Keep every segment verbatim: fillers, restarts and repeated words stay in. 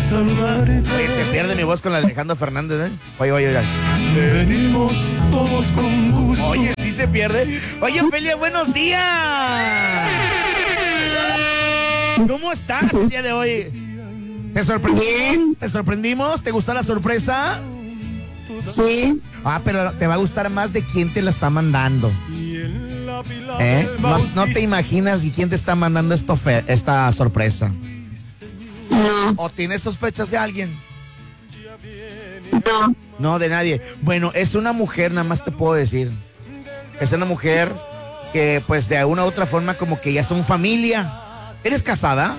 saludarte. Oye, se pierde mi voz con la de Alejandro Fernández, ¿eh? Oye, oye, oye. Venimos todos con gusto. Oye, sí se pierde. Oye, Ofelia, buenos días. ¿Cómo estás el día de hoy? ¿Te sorprendimos? Bien. ¿Te sorprendimos? ¿Te gustó la sorpresa? Sí. Ah, pero te va a gustar más de quién te la está mandando. ¿Eh? No, no te imaginas y quién te está mandando esto fe- esta sorpresa. No. ¿O tienes sospechas de alguien? No. No, de nadie. Bueno, es una mujer, nada más te puedo decir. Es una mujer que, pues, de alguna u otra forma, como que ya son familia. ¿Eres casada?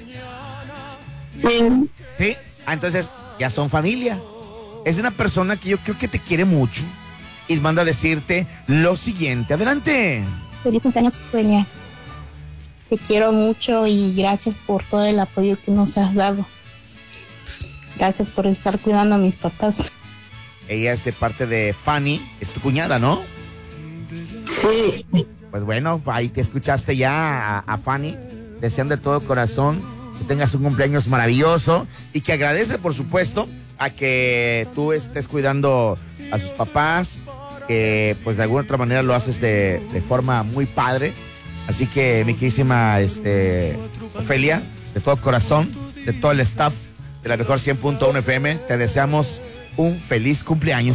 Sí. Sí. Ah, entonces, ya son familia. Es una persona que yo creo que te quiere mucho y manda a decirte lo siguiente. Adelante. Feliz cumpleaños, Ofelia. Te quiero mucho y gracias por todo el apoyo que nos has dado. Gracias por estar cuidando a mis papás. Ella es de parte de Fanny, es tu cuñada, ¿no? Sí. Pues bueno, ahí te escuchaste ya a, a Fanny, deseando de todo corazón que tengas un cumpleaños maravilloso y que agradece, por supuesto, a que tú estés cuidando a sus papás, que pues de alguna otra manera lo haces de, de forma muy padre. Así que, mi queridísima este, Ofelia, de todo corazón, de todo el staff de la mejor cien punto uno F M, te deseamos un feliz cumpleaños.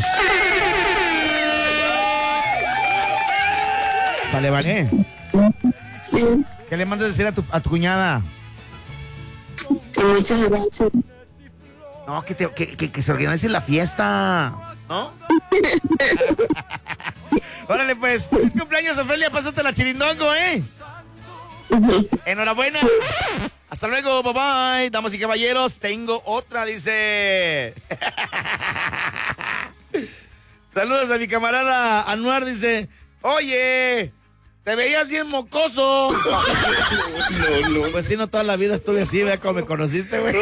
Sale, vale. Sí. ¿Qué le mandas decir a tu, a tu cuñada? Que muchas gracias. No, que, te, que, que, que se organice la fiesta, ¿no? Órale, pues, feliz cumpleaños, Ofelia, pásate la chirindongo, ¿eh? Enhorabuena. Hasta luego, bye bye. Damas y caballeros, tengo otra, dice. Saludos a mi camarada Anuar, dice. Oye, te veías bien mocoso. No, no. Pues sí, no toda la vida estuve así, vea cómo me conociste, güey.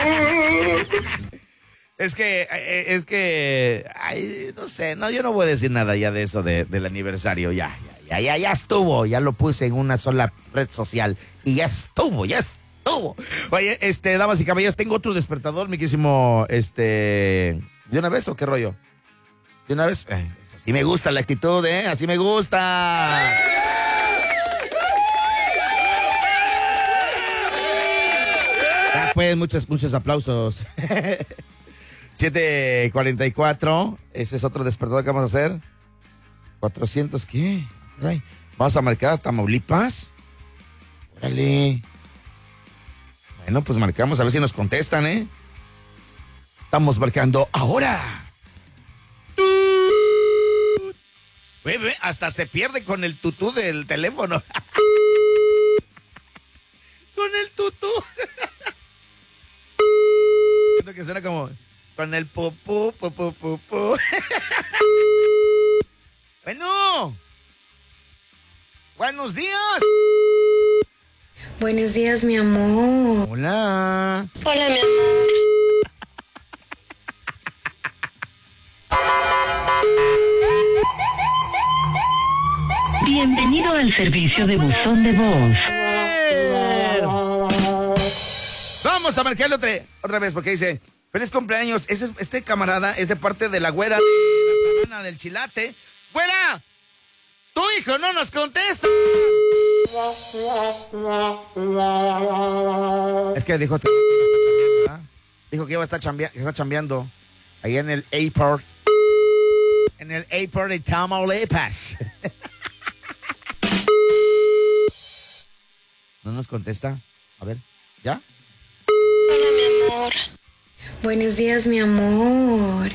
Es que, es que, ay, no sé, no, yo no voy a decir nada ya de eso de, del aniversario, ya, ya, ya, ya estuvo, ya lo puse en una sola red social y ya estuvo, ya estuvo. Oye, este, damas y caballeros, tengo otro despertador, mi querísimo, este, ¿de una vez o qué rollo? ¿De una vez? Eh, así me gusta la actitud, ¿eh? Así me gusta. Ah, pues, muchos, muchos aplausos. siete cuarenta y cuatro, ese es otro despertador que vamos a hacer. cuatrocientos, ¿qué? Ay, vamos a marcar a Tamaulipas. Órale. Bueno, pues marcamos a ver si nos contestan, ¿eh? Estamos marcando ahora. Ve, ve, hasta se pierde con el tutú del teléfono. Con el tutú. Siento que suena como... Con el pupú, pupú, pupú. Bueno. Buenos días. Buenos días, mi amor. Hola. Hola, mi amor. Bienvenido al servicio de buzón de voz. Vamos a marcarle otra, otra vez porque dice... Feliz cumpleaños. Ese, este camarada es de parte de la güera de la sabana del Chilate. ¡Güera! ¡Tu hijo no nos contesta! Es que dijo que iba a estar chambeando, ¿verdad? Dijo que iba a estar chambea, que está chambeando ahí en el airport. En el airport de Tamaulipas. ¿No nos contesta? A ver, ¿ya? Hola, mi amor. Buenos días, mi amor.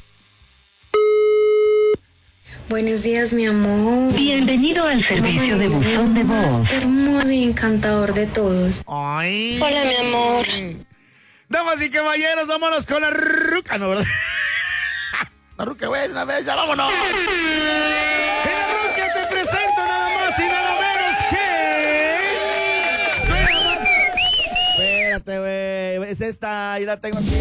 Buenos días, mi amor. Bienvenido al servicio de buzón de voz. Más hermoso y encantador de todos. Ay. Hola, mi amor. Damas y caballeros, vámonos con la ruca, ¿no, verdad? La ruca, güey, una vez, ya vámonos. En la ruca te presento nada más y nada menos que... Suena más... Espérate, güey, es esta, y la tengo aquí.